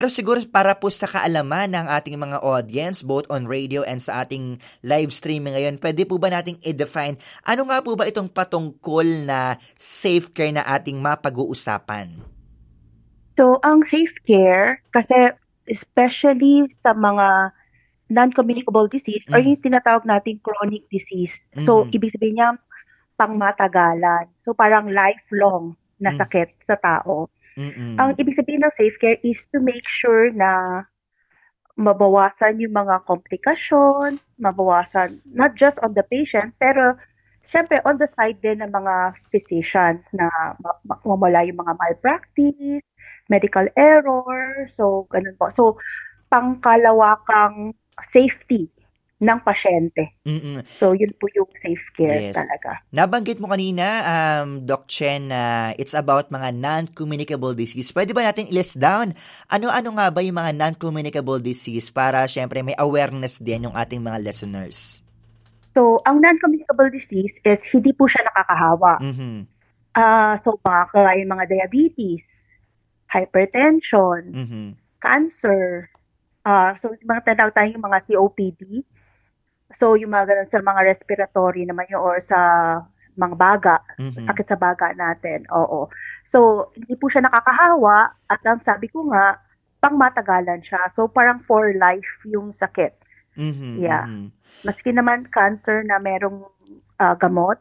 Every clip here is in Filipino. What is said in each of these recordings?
Pero siguro para po sa kaalaman ng ating mga audience, both on radio and sa ating live streaming ngayon, pwede po ba nating i-define ano nga po ba itong patungkol na safe care na ating mapag-uusapan? So, ang safe care, kasi especially sa mga non-communicable disease or yung tinatawag nating chronic disease. So, Mhm. ibig sabihin niya, pangmatagalan. So, parang lifelong na Mm. sakit sa tao. Ang Mm. ibig sabihin ng safe care is to make sure na mabawasan yung mga komplikasyon, mabawasan not just on the patient, pero syempre on the side din ng mga physicians na mawala yung mga malpractice, medical error, so ganun po. So, pangkalawakang safety ng pasyente. Mm. So, yun po yung safe care Yes. talaga. Nabanggit mo kanina, Doc Chen, na it's about mga non-communicable disease. Pwede ba natin i-list down? Ano-ano nga ba yung mga non-communicable disease para syempre may awareness din yung ating mga listeners? So, ang non-communicable disease is hindi po siya nakakahawa. Mhm. So, kagaya mga diabetes, hypertension, Mhm. cancer, so mga tinatawag tayong mga COPD. So, yung mga ganun sa mga respiratory naman yun or sa mga baga, Mhm. sakit sa baga natin. Oo. So, hindi po siya nakakahawa at ang sabi ko nga, pangmatagalan siya. So, parang for life yung sakit. Mhm. Yeah. Mhm. Maski naman cancer na merong gamot,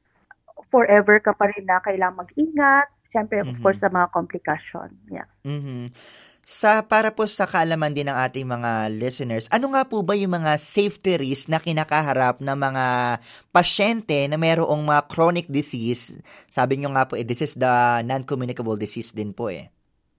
forever ka pa rin na kailangang mag-ingat. Siyempre, of course, sa mga komplikasyon. Yeah. Mhm. Para po sa kaalaman din ng ating mga listeners, ano nga po ba yung mga safety risk na kinakaharap ng mga pasyente na mayroong mga chronic disease? Sabi nyo nga po, this is the non-communicable disease din po eh.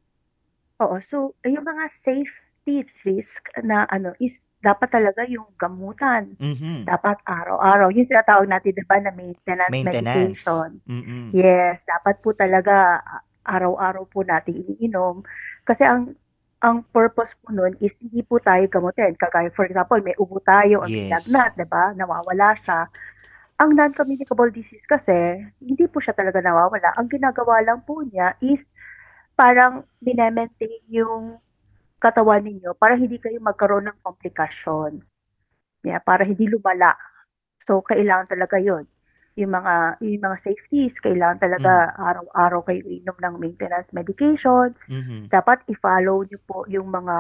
Oo. So, yung mga safety risk na is dapat talaga yung gamutan. Mhm. Dapat araw-araw. Yung sinatawag natin, di ba, na maintenance Maintenance. medication. Mm. Yes, dapat po talaga araw-araw po natin iniinom. Kasi ang purpose po nun is hindi po tayo gamutin. Kagaya, for example, may ubo tayo or may Yes. lagnat, di ba? Nawawala siya. Ang non-communicable disease kasi, hindi po siya talaga nawawala. Ang ginagawa lang po niya is parang minemaintain yung katawan ninyo para hindi kayo magkaroon ng komplikasyon. Yeah, para hindi lumala. So, kailangan talaga yun. Yung mga safeties, kailangan Mm. talaga araw-araw kayo inom ng maintenance medication. Mhm. Dapat i-follow nyo po yung mga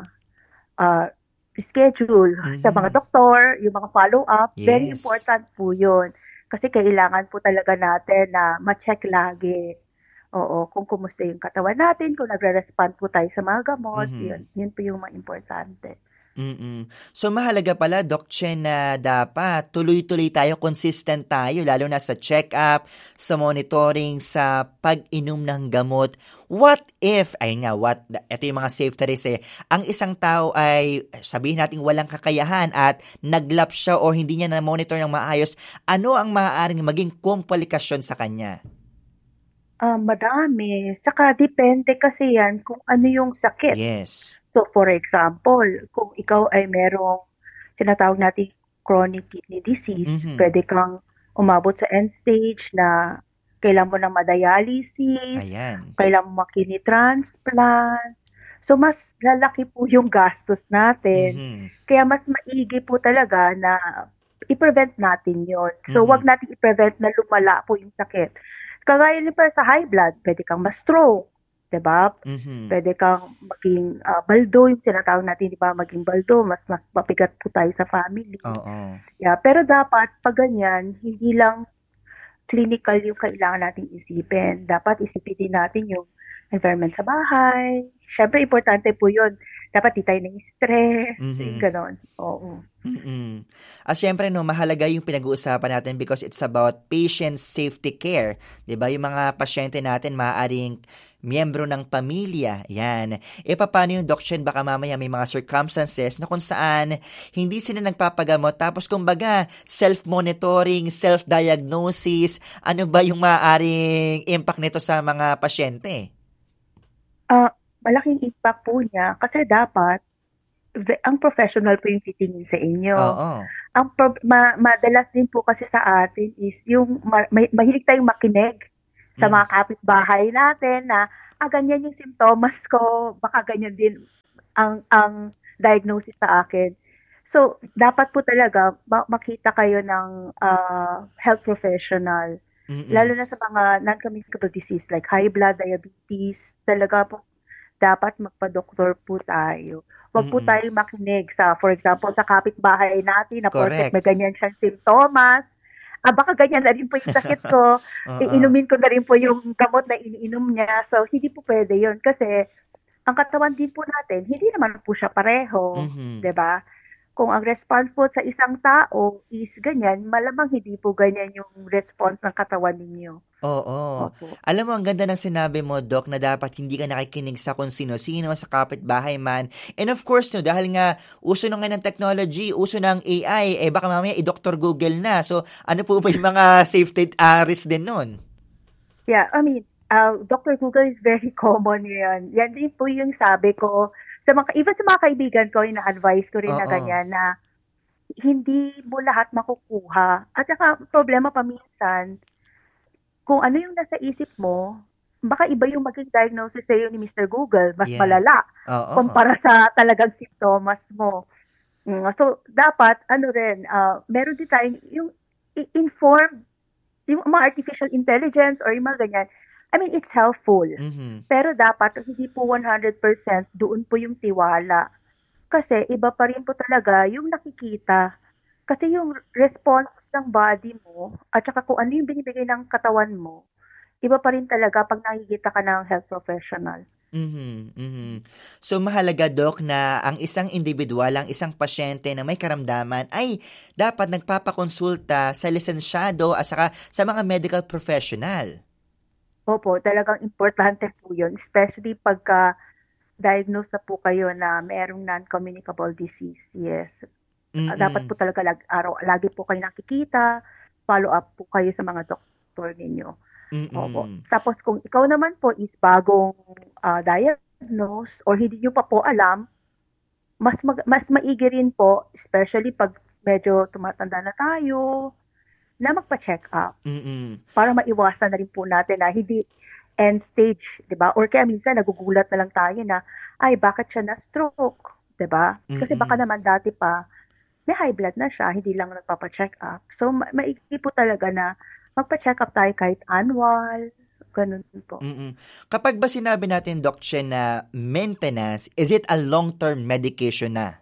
uh, schedule sa mga Mhm. doktor, yung mga follow-up. Very Yes. important po yun. Kasi kailangan po talaga natin na ma-check lagi. Oo, kung kumusta yung katawan natin, kung nagre-respond po tayo sa mga gamot, Mhm. yun po yung mga importante. Mm. So mahalaga pala, Doc Chen, na dapat tuloy-tuloy tayo, consistent tayo, lalo na sa check-up, sa monitoring, sa pag-inom ng gamot. What if, ito yung mga safety risks eh, ang isang tao ay sabihin natin walang kakayahan at naglapse siya o hindi niya na-monitor ng maayos, ano ang maaaring maging komplikasyon sa kanya? Madami. Saka depende kasi yan kung ano yung sakit. Yes. So, for example, kung ikaw ay merong tinatawag natin chronic kidney disease, Mhm. pwede kang umabot sa end stage na kailangan mo ng madialysis, Ayan. kailangan mo kidney transplant. So, mas lalaki po yung gastos natin. Mhm. Kaya mas maigi po talaga na i-prevent natin yon. So, wag Mhm. natin i-prevent na lumala po yung sakit. Kagaya pa sa high blood, pwede kang ma-stroke, 'di ba? Mhm. Pwede kang maging baldo, yung tinatawag natin, 'di ba, maging baldo, mas mabigat po tayo sa family. Oo. Yeah, pero dapat pag ganyan, hindi lang clinical yung kailangan nating isipin. Dapat isipin din natin yung environment sa bahay. Siyempre, importante po yun. Dapat di tayo na-stress, yung Mhm. ganon. Oo. Mm. Siyempre mahalaga yung pinag-uusapan natin because it's about patient safety care. 'Di ba? Yung mga pasyente natin maaaring miyembro ng pamilya. Yan. Paano yung Doc Chen? Baka mamaya may mga circumstances na kung saan hindi sila nagpapagamot tapos kumbaga self-monitoring, self-diagnosis. Ano ba yung maaaring impact nito sa mga pasyente? Malaking impact po niya kasi dapat ang professional po yung titingin sa inyo. Oo. Madalas din po kasi sa atin is yung mahilig tayong makinig sa mga kapitbahay natin na, ganyan yung simptomas ko, baka ganyan din ang diagnosis sa akin. So, dapat po talaga makita kayo ng health professional. Lalo Mm. na sa mga non-communicable disease like high blood, diabetes, talaga po dapat magpa-doktor po tayo. Huwag po Mm. tayo makinig sa, for example, sa kapitbahay natin na porket may Correct. ganyan siyang simptomas, baka ganyan na rin po yung sakit ko, Oo. iinumin ko na rin po yung gamot na iniinom niya. So, hindi po pwede yun kasi ang katawan din po natin, hindi naman po siya pareho, Mhm. 'di ba? Kung ang response po sa isang tao is ganyan, malamang hindi po ganyan yung response ng katawan ninyo. Oo. Opo. Alam mo ang ganda ng sinabi mo, Doc, na dapat hindi ka nakikinig sa kung sino-sino, sa kapitbahay man. And of course, no, dahil nga uso na nga ng technology, uso ng AI, baka mamaya i-Dr. Google na. So, ano po ba yung mga safety risk din nun? Yeah, I mean, Dr. Google is very common yan. Yan din po yung sabi ko sa mga even sa mga kaibigan ko, ina-advise ko rin na Oo. ganyan na hindi mo lahat makukuha. At saka problema pa minsan, kung ano yung nasa isip mo, baka iba yung maging diagnosis sa'yo ni Mr. Google, mas Yeah. malala Oo. kumpara sa talagang simptomas mo. So, dapat, ano rin, meron din tayong yung informed, yung mga artificial intelligence or yung mga ganyan. I mean, it's helpful. Mhm. Pero dapat, hindi po 100% doon po yung tiwala. Kasi iba pa rin po talaga yung nakikita. Kasi yung response ng body mo at saka kung ano yung binibigay ng katawan mo, iba pa rin talaga 'pag nakikita ka ng health professional. Mhm, mhm. So mahalaga, Doc, na ang isang individual, ang isang pasyente na may karamdaman ay dapat nagpapakonsulta sa lisensyado at saka sa mga medical professional. Opo, talagang importante po yun, especially pagka diagnose na po kayo na merong non-communicable disease, yes. Dapat Mm. po talaga lagi po kayo nakikita, follow up po kayo sa mga doktor ninyo. Opo. Mm. Tapos kung ikaw naman po is bagong diagnose or hindi niyo pa po alam, mas maigi rin po, especially 'pag medyo tumatanda na tayo, na magpa-check up Mm. para maiwasan na rin po natin na hindi end stage, 'di ba? Or kaya minsan nagugulat na lang tayo na, "Ay, bakit siya na-stroke?" 'Di ba? Kasi baka Mm. naman dati pa may high blood na siya, hindi lang nagpapa-check up. So, maigi po talaga na magpa-check up tayo kahit annual, gano'n po. Mm. Kapag ba sinabi natin, Doc Chen, na maintenance, is it a long-term medication na?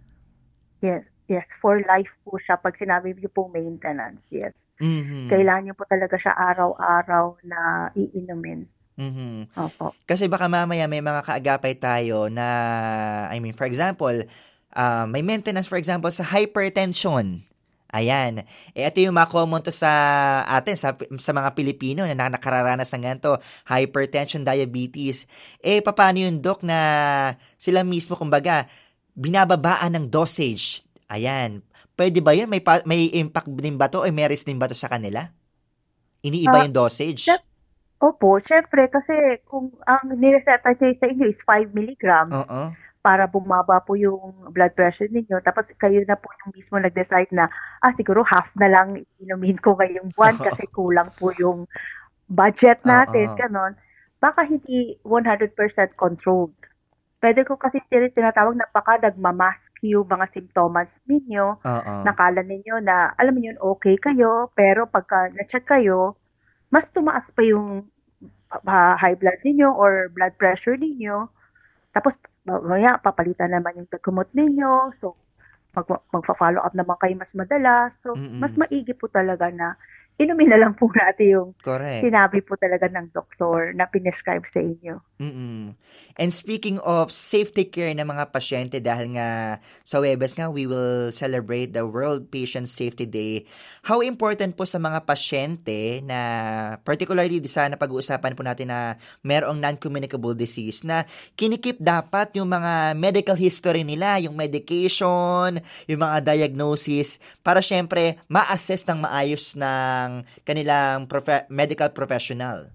Yes, yes, for life po siya 'pag sinabi niyo pong maintenance, yes. Mhm. Kailangan niyo po talaga siya araw-araw na iinumin. Mhm. Opo. Kasi baka mamaya may mga kaagapay tayo na, I mean, for example, may maintenance, for example, sa hypertension. Ayan. Ito yung mga common to sa atin, sa mga Pilipino na nakararanas ng ganito, hypertension, diabetes. Paano yun, Doc, na sila mismo, kumbaga, binababaan ng dosage? Ayan. Pwede ba yun? May impact din ba to o may risk din ba to sa kanila? Iniiba Ah, yung dosage? siyem Opo, siyempre kasi kung ang nireseta niya sa inyo is 5 milligrams Oo. para bumaba po yung blood pressure ninyo tapos kayo na po yung mismo nag-decide na, siguro half na lang iinumin ko ngayong buwan kasi kulang po yung budget natin, Oo. gano'n. Baka hindi 100% controlled. Puwede ko kasi tinatawag na baka nagma-mask yung mga simptomas ninyo, Oo. nakala ninyo na alam mo yun, okey kayo, pero pagka na-check kayo, mas tumaas pa yung, high blood ninyo or blood pressure ninyo. Tapos mamaya papalitan naman yung gamot ninyo, so magfa-follow up naman kayo mas madalas. So, mas Mm. maigi po talaga na inumin na lang po natin yung Correct. sinabi po talaga ng doktor na pinescribe sa inyo. Mm. And speaking of safety care ng mga pasyente, dahil nga sa Huwebes nga we will celebrate the World Patient Safety Day. How important po sa mga pasyente na particularly di sana pag-uusapan po natin na merong non-communicable disease na kinikip dapat yung mga medical history nila, yung medication, yung mga diagnosis para syempre ma-assess ng maayos ng kanilang medical professional.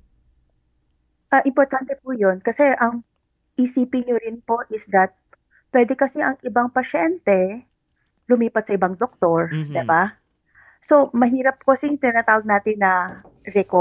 Importante po yun kasi ang isipin niyo rin po is that puwede kasi ang ibang pasyente lumipat sa ibang doktor, 'di Mhm. ba? So, mahirap kasi yung tinatawag natin na recall.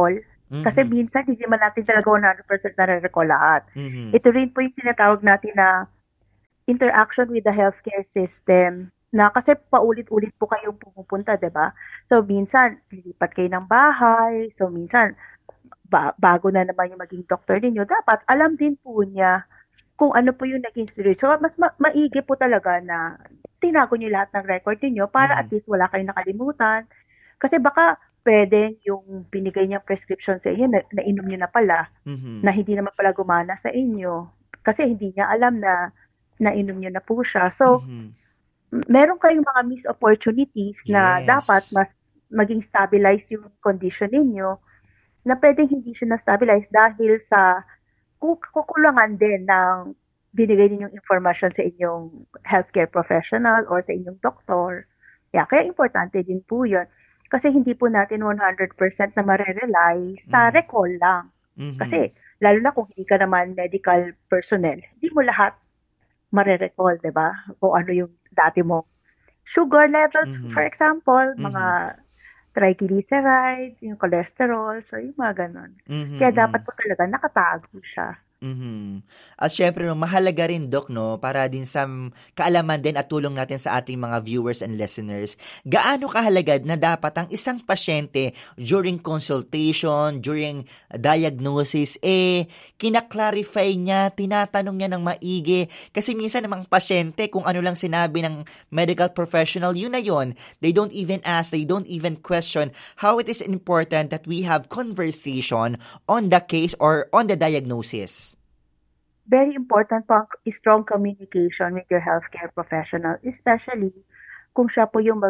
Kasi Mhm. minsan hindi man natin talaga 100% nare-recall lahat. Mhm. Ito rin po yung tinatawag natin na interaction with the healthcare system na kasi paulit-ulit po kayong pumupunta, 'di ba? So minsan lilipat kayo ng bahay, so minsan bago na naman yung maging doktor ninyo, dapat alam din po niya kung ano po yung naging situation. So mas maigi po talaga na tinago niyo lahat ng record niyo para at Mhm. least wala kayong nakalimutan. Kasi baka puwedeng yung binigay niyang prescription sa inyo na nainom niyo na pala, na Mhm. hindi naman pala gumana sa inyo. Kasi hindi niya alam na nainom niyo na po siya. So, Mhm. meron kayong mga missed opportunities na dapat Yes. mas maging stabilize yung condition ninyo na puwedeng hindi siya na-stabilize dahil sa kukulangan din ng binigay ninyong impormasyon sa inyong healthcare professional or sa inyong doktor. Yeah, kaya importante din po 'yun. Kasi hindi po natin 100% na mare-rely sa Mhm. recall lang. Mhm. Kasi lalo na kung hindi ka naman medical personnel, hindi mo lahat mare-recall, 'di ba? Kung ano yung dati mong sugar levels, for Mhm. example, Mhm. mga triglycerides, yung cholesterol, so yung mga gano'n. Mhm. Kaya dapat Mhm. po talaga nakatago siya. Mhm. At siyempre 'no, mahalaga rin Dok 'no, para din sa kaalaman din at tulong natin sa ating mga viewers and listeners. Gaano kahalaga na dapat ang isang pasyente during consultation, during diagnosis, kina-clarify niya, tinatanong niya ng maigi. Kasi minsan namang pasyente kung ano lang sinabi ng medical professional, yun na yun. They don't even ask, they don't even question how it is important that we have conversation on the case or on the diagnosis. Very important po ang strong communication with your healthcare professional, especially kung siya po yung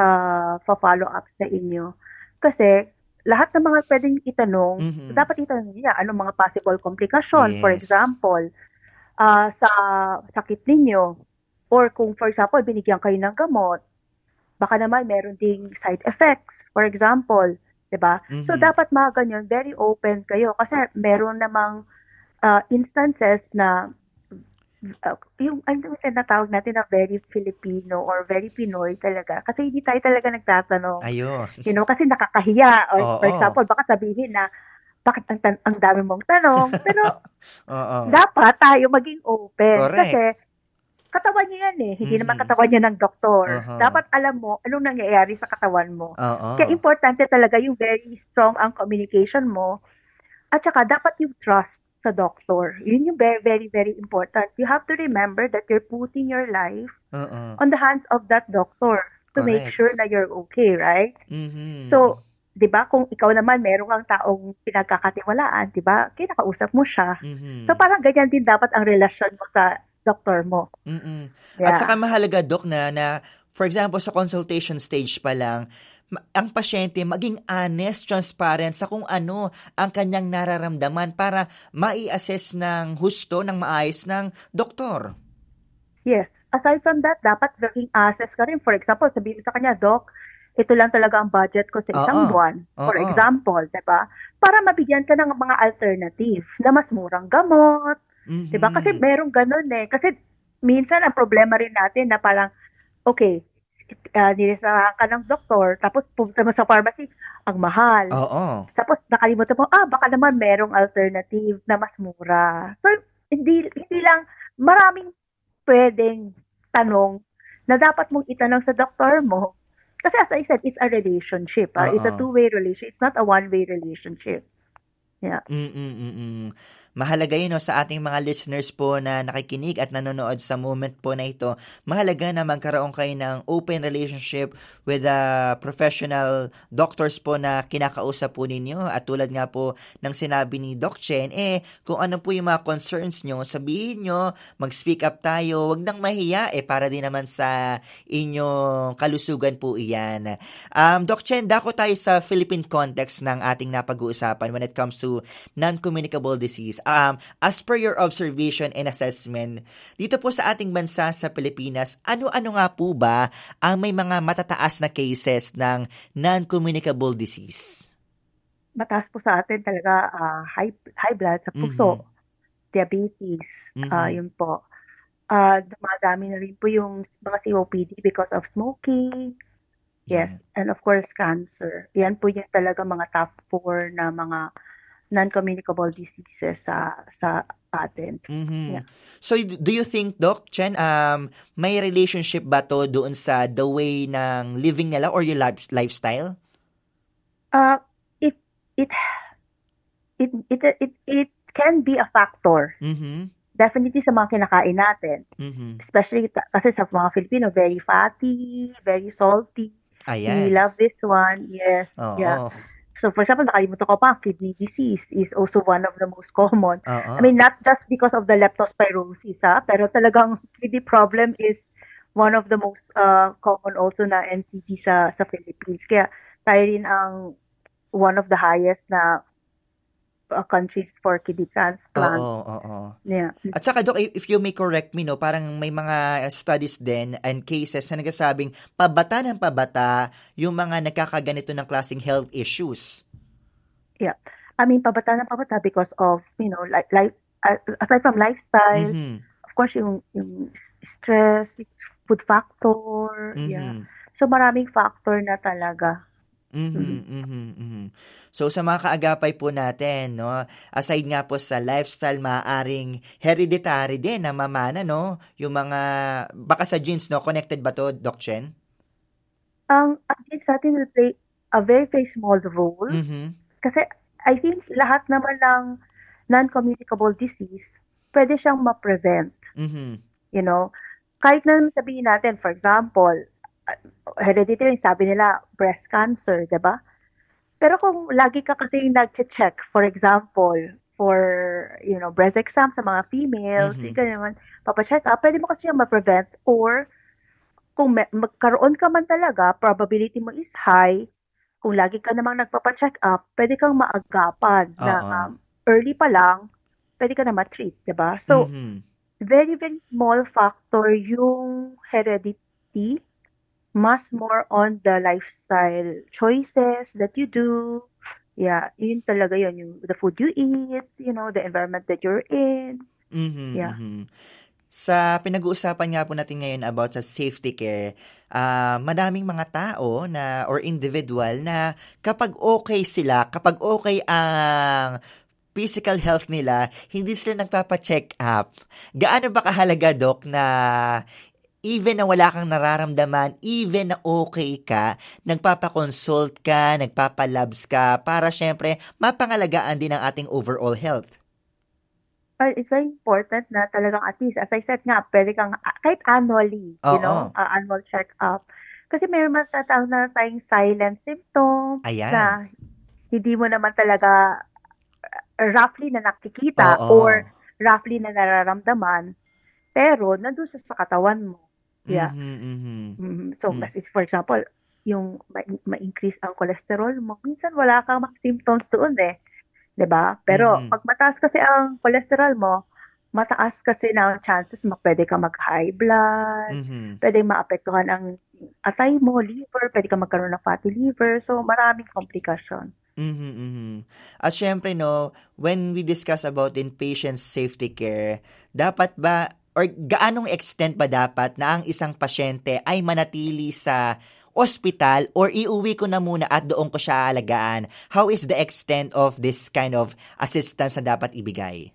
follow up sa inyo. Kasi lahat ng mga pwedeng itanong, Mhm. dapat itanong niya anong mga possible komplikasyon. For Yes. example, sa sakit ninyo, or kung for example, binigyan kayo ng gamot, baka naman meron ding side effects, for example, 'di ba? So Mhm. dapat mga ganyan, very open kayo kasi meron namang instances na yung ano yung tinatawag natin na very Filipino or very Pinoy talaga. Kasi hindi tayo talaga nagtatanong. Ayun. You know, kasi nakakahiya. Or for Oo. example, baka sabihin na, bakit ang dami mong tanong? Pero Oo. dapat tayo maging open. Correct. Kasi katawan niyo yan eh. Hindi naman Mhm. katawan niya ng doktor. Uh-huh. Dapat alam mo anong nangyayari sa katawan mo. Kaya Oo. importante talaga yung very strong ang communication mo. At saka dapat yung trust sa doctor. Yun yung very, very, very important. You have to remember that you're putting your life Oo. on the hands of that doctor to make Correct. sure na you're okay, right? Mhm. So, 'di ba, kung ikaw naman meron kang taong pinagkakatiwalaan, 'di ba, kinakausap mo siya. So, Mhm. parang ganyan din dapat ang relasyon mo sa doktor mo. Mm. At saka Yeah. mahalaga Dok na for example sa consultation stage pa lang, ang pasyente maging honest, transparent sa kung ano ang kanyang nararamdaman para mai-assess ng husto, ng maayos ng doktor. Yes. Aside from that, dapat maging assess ka rin. For example, sabihin mo sa kanya, Doc, ito lang talaga ang budget ko sa isang Oo. buwan. For Oo. example, 'di ba? Para mabigyan ka ng mga alternative na mas murang gamot, 'di ba? Kasi Mhm. merong gano'n eh. Kasi minsan ang problema rin natin na parang, okay, niresahan ka ng doktor, tapos pumunta mo sa pharmacy, ang mahal. Oo. Tapos nakalimutan mo, baka naman merong alternative na mas mura. So, hindi lang, maraming puwedeng tanong na dapat mong itanong sa doktor mo. Kasi as I said, it's a relationship, it's a Oo. two-way relationship, it's not a one-way relationship. Yeah. Mm. Mahalaga yun 'no, sa ating mga listeners po na nakikinig at nanonood sa moment po na ito. Mahalaga na magkaroon kayo ng open relationship with the professional doctors po na kinakausap po ninyo. At tulad nga po ng sinabi ni Doc Chen, kung ano po yung mga concerns nyo, sabihin nyo, mag-speak up tayo, wag nang mahiya, para din naman sa inyong kalusugan po iyan. Doc Chen, dako tayo sa Philippine context ng ating napag-uusapan when it comes to non-communicable disease. As per your observation and assessment, dito po sa ating bansa sa Pilipinas, ano-ano nga po ba ang may mga matataas na cases ng non-communicable disease? Mataas po sa atin talaga, high blood sa Mhm. puso, diabetes, Mhm. yun po. Dumadami na rin po yung mga COPD because of smoking. Yes, Yan. and of course cancer. Yan po yung talaga mga top 4 na mga non-communicable diseases sa atin. Mhm. Yeah. So, do you think, Doc Chen, may relationship ba to doon sa the way ng living nila or your lifestyle? Uh, it it it can be a factor. Mhm. Definitely sa mga kinakain natin. Mhm. Especially kasi sa mga Filipino, very fatty, very salty. We Ayan. love this one. Yes. Yeah. Oo. So, for example, nakalimutan ko pa, kidney disease is also one of the most common. I Oo. mean, not just because of the leptospirosis, pero talagang kidney problem is one of the most common also na NCD sa Philippines. Kaya tayo rin ang one of the highest na countries for kidney transplant. Oo, oo. Yeah. At saka, Doc, if you may correct me, no, parang may mga studies din and cases na nagsasabing pabata ng pabata yung mga nagkakaganito ng klaseng health issues. Yeah. I mean, pabata na pabata because of, like aside from lifestyle, Mhm. of course, yung stress, food factor, yeah. Mhm. So, maraming factor na talaga. Mhm, mhm, mhm. So, sa mga kaagapay po natin, no, aside nga po sa lifestyle, maaaring hereditary din na mamana, no? Yung mga, baka sa genes, no? Connected ba to, Doc Chen? Ang genes natin will play a very, very small role. Mhm. Kasi I think lahat naman ng non-communicable disease, pwede siyang ma-prevent. Mhm. You know? Kahit na sabihin natin, for example, hereditary, sabi nila, breast cancer, di ba? Pero kung lagi ka kasi nag-check, for example, for, breast exam sa mga females, Mhm. ganyan, papacheck up, pwede mo kasi yung ma-prevent or kung magkaroon ka man talaga, probability mo is high, kung lagi ka namang nagpapacheck up, pwede kang maagapan na Oo. early pa lang, pwede ka na ma-treat, di ba? So, Mhm. very, very small factor yung heredity, mas more on the lifestyle choices that you do. Yeah, yun talaga yun, the food you eat, the environment that you're in. Mhm, Yeah. mhm. Sa pinag-uusapan nga po natin ngayon about sa safety care, madaming mga tao na or individual na kapag okay sila, kapag okay ang physical health nila, hindi sila nagpapa-check up. Gaano ba kahalaga, Doc, na even na wala kang nararamdaman, even na okay ka, nagpapa-consult ka, nagpapa-labs ka, para syempre mapangalagaan din ang ating overall health? It's very important na talagang at least, as I said nga, pwede kang, kahit annually, Oo. annual check-up. Kasi may matatawag na tayong silent symptoms Ayan. na hindi mo naman talaga roughly na nakikita Oo. or roughly na nararamdaman, pero nandun sa katawan mo. Yeah. Mhm, mhm. So, for example, yung ma-increase ang cholesterol mo, minsan wala kang symptoms doon eh. 'Di ba? Pero Mhm. pag mataas kasi ang cholesterol mo, mataas kasi na ang chances pwede kang mag-high blood, Mhm. pwedeng maapektuhan ang atay mo, liver, pwede kang magkaroon ng fatty liver. So, maraming komplikasyon. Mhm, mhm. At syempre, no, when we discuss about inpatient safety care, dapat ba or gaanong extent ba dapat na ang isang pasyente ay manatili sa ospital or iuwi ko na muna at doon ko siya aalagaan? How is the extent of this kind of assistance na dapat ibigay?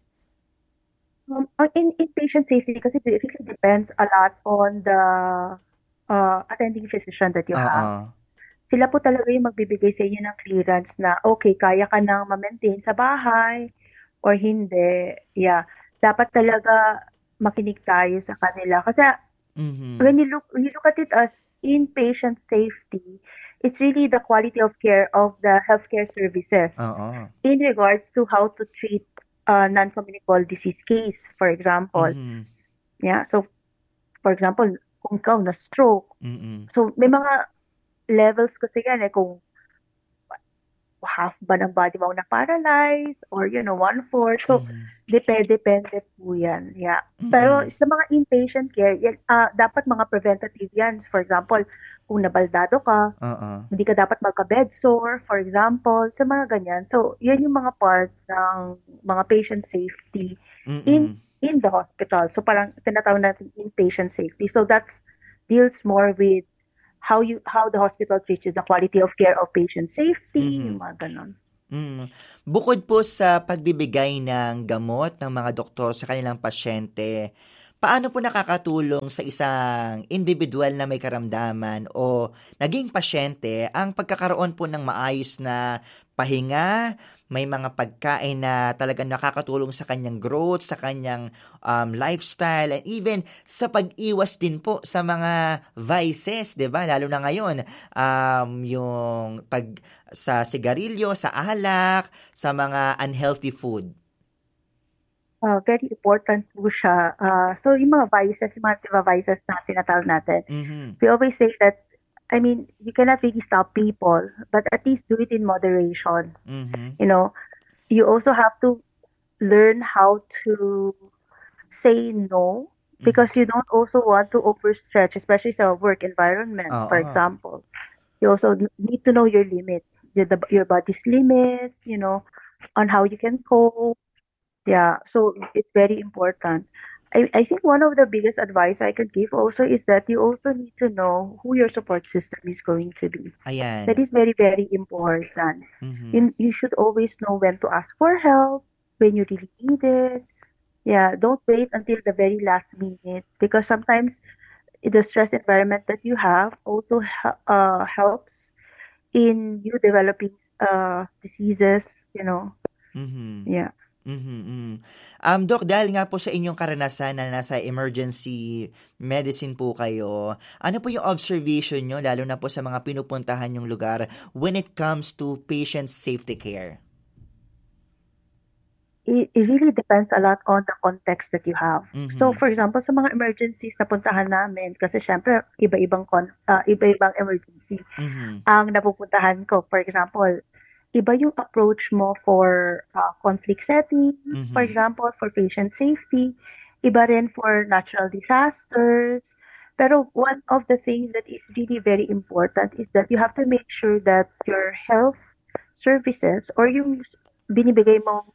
In inpatient safety kasi it really depends a lot on the attending physician that you have. Oo. Sila po talaga yung magbibigay sa inyo ng clearance na, okay, kaya ka nang ma-maintain sa bahay or hindi. Yeah. Dapat talaga makinig tayo sa kanila. Kasi Mhm. when you look at it as inpatient safety, it's really the quality of care of the healthcare services Oo. in regards to how to treat non-communicable disease case, for example. Mhm. Yeah. So, for example, kung ikaw na stroke, Mhm. so may mga levels kasi yan kung half ba ng body mo na-paralyze or, 1/4. So, Mhm. depende po yan. Yeah. Pero Mhm. sa mga inpatient care, yan, dapat mga preventative yan. For example, kung nabaldado ka, Oo. hindi ka dapat magka-bed sore, for example, sa mga ganyan. So, yan yung mga parts ng mga patient safety in Mhm. in the hospital. So, parang tinatawag natin inpatient safety. So, that deals more with how the hospital treats you, the quality of care of patient safety, yung Mhm. mga ganon. Mm. Bukod po sa pagbibigay ng gamot ng mga doktor sa kanilang pasyente, paano po nakakatulong sa isang individual na may karamdaman o naging pasyente ang pagkakaroon po ng maayos na pahinga, may mga pagkain na talagang nakakatulong sa kanyang growth, sa kanyang lifestyle, and even sa pag-iwas din po sa mga vices, 'di ba? Lalo na ngayon, yung sa sigarilyo, sa alak, sa mga unhealthy food. Very important po siya. So yung mga vices, yung mga diba vices na tinatawag natin, Mhm. we always say that, I mean, you cannot really stop people, but at least do it in moderation. Mhm. You know, you also have to learn how to say no because Mhm. you don't also want to overstretch, especially sa work environment, for Oo. example. You also need to know your limit, your body's limit, on how you can cope. Yeah, so it's very important. I think one of the biggest advice I could give also is that you also need to know who your support system is going to be. That Ayan. is very, very important. Mhm. You should always know when to ask for help, when you really need it. Yeah, don't wait until the very last minute because sometimes the stress environment that you have also helps in you developing diseases, you know. Mhm. Yeah. Mhm, mm. Doc, dahil nga po sa inyong karanasan na nasa emergency medicine po kayo, ano po yung observation nyo, lalo na po sa mga pinupuntahan yung lugar when it comes to patient safety care? It really depends a lot on the context that you have. So, Mhm, for example, sa mga emergencies na puntahan namin, kasi syempre, iba-ibang emergency mhm, ang napupuntahan ko. For example, iba yung approach mo for conflict setting, for mhm, example, for patient safety, iba rin for natural disasters. Pero one of the things that is really very important is that you have to make sure that your health services or yung binibigay mong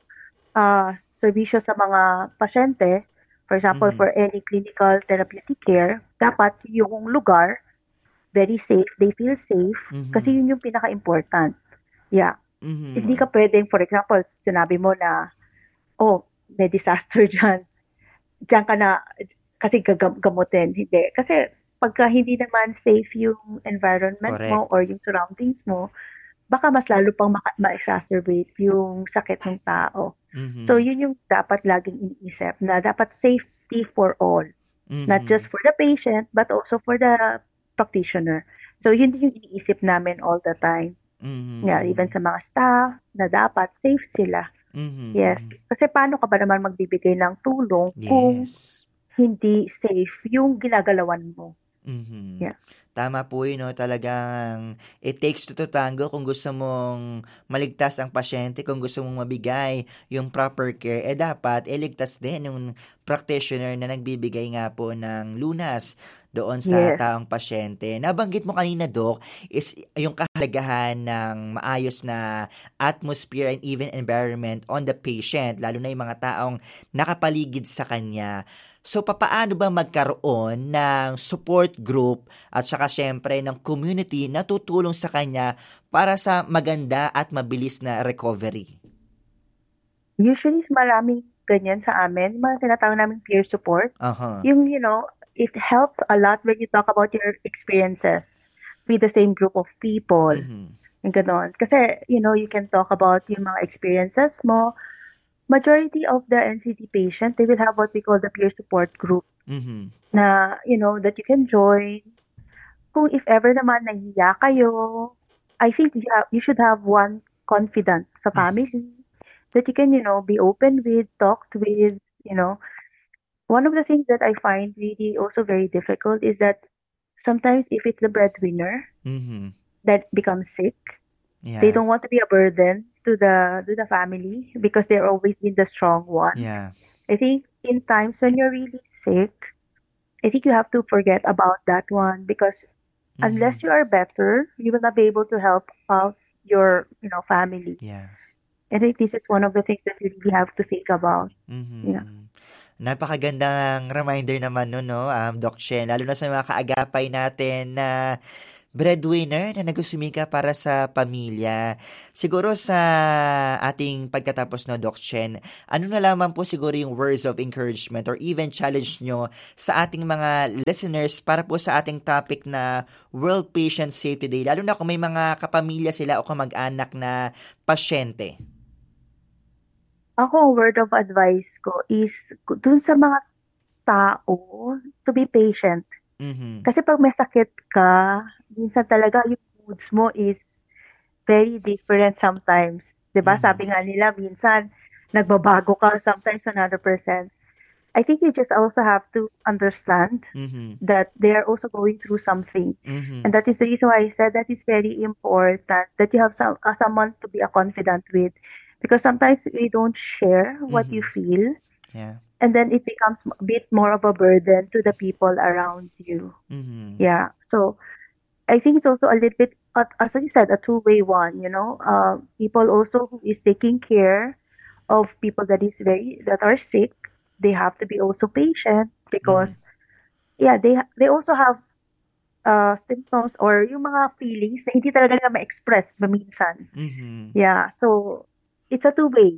serbisyo sa mga pasyente, for example, mhm, for any clinical therapeutic care, dapat yung lugar very safe, they feel safe, kasi mhm, yun yung pinaka-important. Yeah. Hindi mhm. ka pwedeng, for example, sinabi mo na, oh, may disaster dyan. Diyan ka na, kasi gagamutin. Hindi. Kasi pagka hindi naman safe yung environment mo Correct. or yung surroundings mo, baka mas lalo pang ma-exacerbate yung sakit ng tao. So, Mhm, yun yung dapat laging iniisip na dapat safety for all. Not just mhm, for the patient, but also for the practitioner. So, yun din yung iniisip namin all the time. mhm, Yeah, even mhm, sa mga staff na dapat safe sila. mhm, Yes. mhm. Kasi paano ka ba naman magbibigay ng tulong kung Yes. hindi safe yung ginagalawan mo? Mhm. Yeah. Tama po yun 'no, talagang it takes two to tango kung gusto mong maligtas ang pasyente, kung gusto mong mabigay yung proper care, dapat ligtas din yung practitioner na nagbibigay nga po ng lunas doon sa Yes. taong pasyente. Nabanggit mo kanina, Doc, is yung kahalagahan ng maayos na atmosphere and even environment on the patient, lalo na yung mga taong nakapaligid sa kanya. So, papaano ba magkaroon ng support group at saka siyempre ng community na tutulong sa kanya para sa maganda at mabilis na recovery? Usually, maraming ganyan sa amin, mga tinatawag namin peer support. Aha. Yung, it helps a lot when you talk about your experiences with the same group of people. Mhm. Yung ganon. Kasi, you can talk about yung mga experiences mo. Majority of the NCD patients, they will have what we call the peer support group Mhm. na, that you can join. Kung if ever naman nahiya kayo, I think you should have one confidant sa Mhm. family that you can, be open with, talked with, you know. One of the things that I find really also very difficult is that sometimes if it's the breadwinner Mhm. that becomes sick, they Yeah. don't want to be a burden to the family because they're always been the strong one. Yeah. I think in times when you're really sick, I think you have to forget about that one because unless Mhm. you are better, you will not be able to help out your, family. Yeah. I think this is one of the things that you really have to think about. Mhm, Yeah. mm. Napakagandang reminder naman nun 'no, Doc Shen, lalo na sa mga kaagapay natin na breadwinner na nagsusumika para sa pamilya. Siguro sa ating pagtatapos no, Doc Chen, ano na lamang po siguro yung words of encouragement or even challenge nyo sa ating mga listeners para po sa ating topic na World Patient Safety Day, lalo na kung may mga kapamilya sila o kamag-anak na pasyente? Ako, word of advice ko is dun sa mga tao to be patient. Mhm. Kasi pag may sakit ka, minsan talaga yung moods mo is very different sometimes. 'Di ba? Mhm. Sabi nga nila, minsan nagbabago ka, sometimes 100%. I think you just also have to understand Mhm. that they are also going through something. Mhm. And that is the reason why I said that is very important that you have someone to be a confidant with. Because sometimes we don't share what you Mhm. feel, Yeah. and then it becomes a bit more of a burden to the people around you. Mhm. Yeah. So I think it's also a little bit, as I said, a two-way one. People also who is taking care of people that are sick, they have to be also patient because Mhm. yeah, they also have symptoms or yung mga feelings na hindi talaga nila ma-express minsan. Mhm. Yeah. So it's a two-way.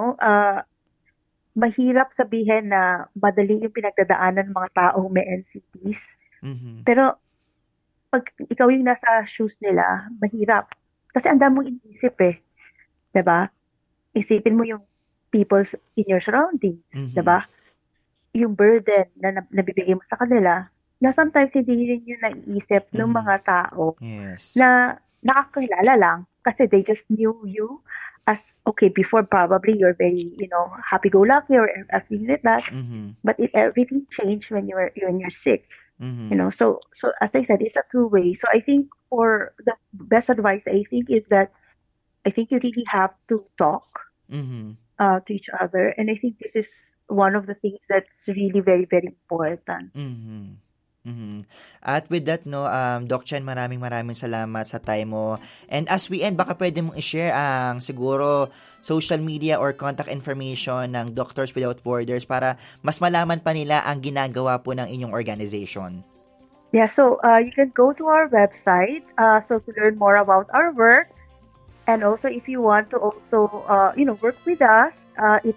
Mahirap sabihin na madali yung pinagdadaanan ng mga taong may NCTs. Mhm. Pero pag ikaw yung nasa shoes nila, mahirap. Kasi ang dami mong iniisip eh. 'Di ba? Isipin mo yung people's in your surroundings. 'Di Mhm. ba? Yung burden na nabibigay mo sa kanila, na sometimes hindi rin yung naiisip ng Mhm. mga tao Yes. na nakakakilala lang kasi they just knew you as, okay, before probably you're very, happy-go-lucky or something like that. Mhm. But everything changed when you're sick. Mhm. So as I said, it's a two-way. So I think for the best advice, I think is that I think you really have to talk Mhm. to each other, and I think this is one of the things that's really very, very important. Mhm. Mhm. At with that, no, Doc Chen, maraming salamat sa time mo. And as we end, baka pwede mong i-share ang siguro social media or contact information ng Doctors Without Borders para mas malaman pa nila ang ginagawa po ng inyong organization. Yeah, so you can go to our website so to learn more about our work, and also if you want to also work with us, it's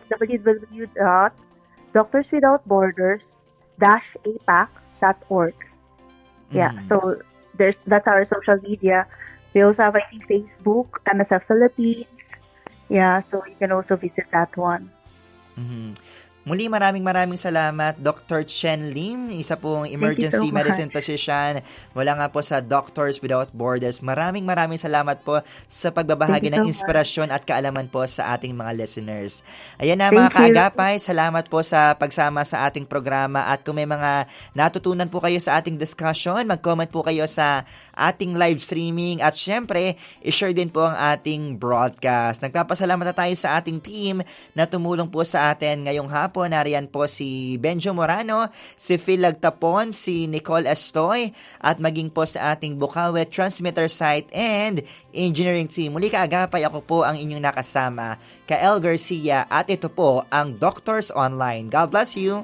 www.doctorswithoutborders-apac.org. Yeah, Mhm. so that's our social media. We also have, I think, Facebook, MSF Philippines. Yeah, so you can also visit that one. Mhm. Muli, maraming salamat, Dr. Chen Lim, isa pong Thank you so emergency medicine much. physician mula nga po sa Doctors Without Borders. Maraming salamat po sa Thank pagbabahagi you ng so much. inspirasyon at kaalaman po sa ating mga listeners. Ayan na mga Thank you. kaagapay, salamat po sa pagsama sa ating programa at kung may mga natutunan po kayo sa ating discussion, mag-comment po kayo sa ating live streaming at syempre, i-share din po ang ating broadcast. Nagpapasalamat na tayo sa ating team na tumulong po sa atin ngayong hapon. Nariyan po si Benjo Morano, si Phil Lagtapon, si Nicole Estoy, at maging po sa ating Bukawe Transmitter Site and Engineering Team. Muli kaagapay, ako po ang inyong nakasama, Kael Garcia, at ito po ang Doctors Online. God bless you!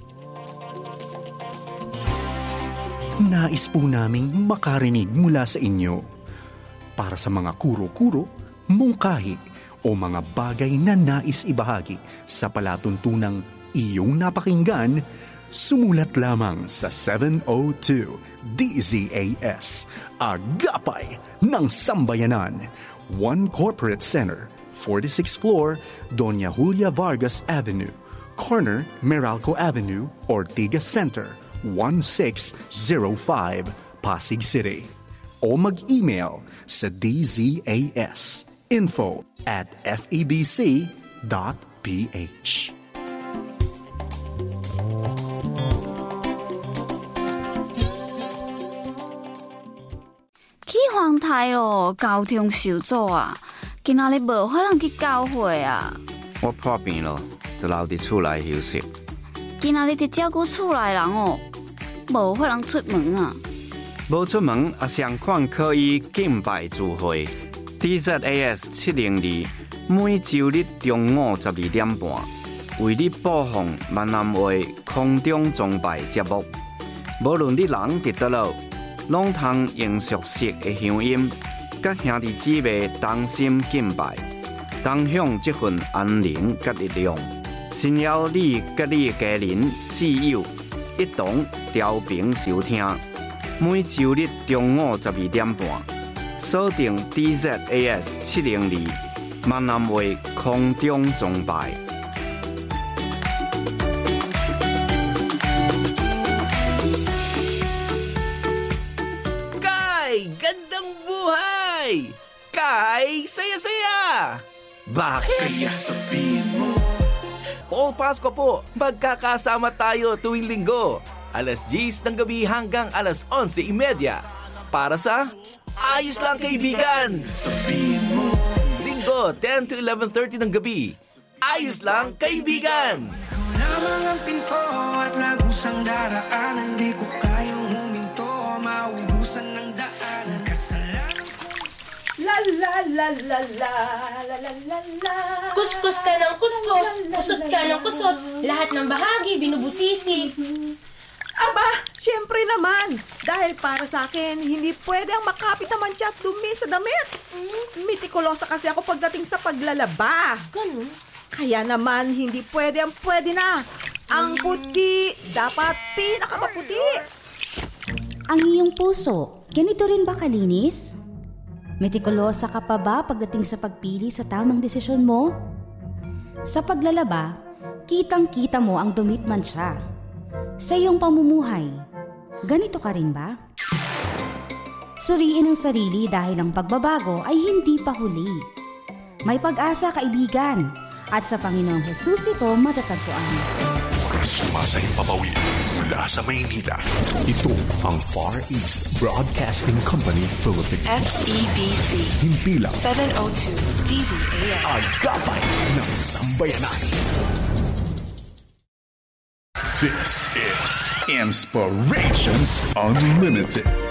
Nais po naming makarinig mula sa inyo. Para sa mga kuro-kuro, mungkahi, o mga bagay na nais ibahagi sa palatuntunang iyong napakinggan, sumulat lamang sa 702 DZAS, Agapay ng Sambayanan, 1 Corporate Center, 46th floor, Doña Julia Vargas Avenue, corner Meralco Avenue, Ortigas Center, 1605, Pasig City. O mag-email sa dzas.info@febc.ph. 去皇台咯，交通受阻啊！今仔日无法通去教会啊！ 我破病了，就留伫厝内休息。 今仔日伫照顾厝内人哦，无法通出门啊！ 无出门也相款可以敬拜聚会。DZAS 702每周日中午12点半，为你播放闽南话空中崇拜节目。无论你人伫倒落， 拢通用熟悉的乡音，甲兄弟姊妹同心敬拜，同享这份安宁甲力量。神邀你甲你的家人挚友一同调频收听，每周日中午12点半，锁定 DZAS 702闽南话空中崇拜。 Gandang buhay! Kay saya-saya! Bakit? Kaya sabihin mo. Paul Pasco po, magkakasama tayo tuwing linggo, alas 10 ng gabi hanggang alas 11:30 para sa Ayos Lang Kaibigan! Sabihin mo. Linggo, 10 to 11:30 ng gabi. Ayos Lang Kaibigan! Lamang ang pinto at lagusang daraan, hindi ko kayang huminto, maubusan ng daan, kasalanan. La la la la la la la la la. Kuskus ka ng kuskus, kusot ka ng kusot, lahat ng bahagi binubusisi. Aba, syempre naman. Dahil para sa akin, hindi pwede ang makapit na mancha at dumi sa damit. Mitikulosa kasi ako pagdating sa paglalaba. Ganun? Kaya naman, hindi pwede ang pwede na. Ang puti, dapat pinakamaputi. Ang iyong puso, ganito rin ba kalinis? Mitikulosa ka pa ba pagdating sa pagpili sa tamang desisyon mo? Sa paglalaba, kitang-kita mo ang dumit mancha. Sa iyong pamumuhay, ganito ka rin ba? Suriin ang sarili dahil ang pagbabago ay hindi pa huli. May pag-asa, kaibigan, at sa Panginoong Jesus ito matatagpuan. Sumasayang papawid mula sa Maynila. Ito ang Far East Broadcasting Company Philippines. FEBC. Himpilang 702 DZAS. Agapay ng Sambayanan. This is Inspirations Unlimited.